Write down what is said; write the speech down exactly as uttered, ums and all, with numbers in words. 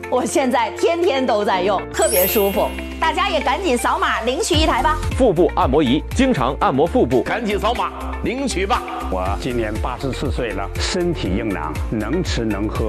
我现在天天都在用，特别舒服。大家也赶紧扫码领取一台吧。 腹部按摩仪，经常按摩腹部， 赶紧扫码领取吧。 我今年八十四岁了，身体硬朗，能吃能喝。